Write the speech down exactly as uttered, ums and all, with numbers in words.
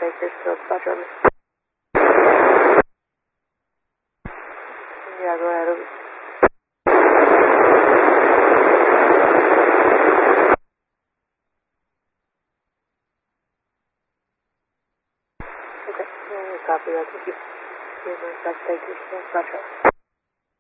Bakersfield, Foxtrot. Yeah, go ahead. Over. Okay, yeah, copy that. Thank you. Bakersfield, Foxtrot.